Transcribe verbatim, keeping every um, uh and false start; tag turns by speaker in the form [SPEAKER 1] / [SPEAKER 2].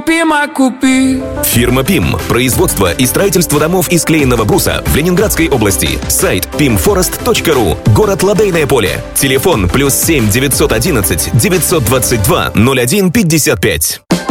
[SPEAKER 1] Пима купи.
[SPEAKER 2] Фирма ПИМ. Производство и строительство домов из клееного бруса в Ленинградской области. Сайт пимфорест точка ру. Город Лодейное поле. Телефон плюс семь девятьсот одиннадцать девятьсот двадцать два ноль один пятьдесят пять.